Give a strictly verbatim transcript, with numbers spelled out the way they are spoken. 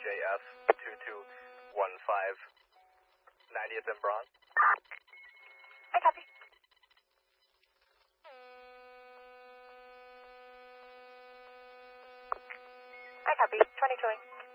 F two two one five, ninetieth and Bron. I copy. I copy. twenty twenty.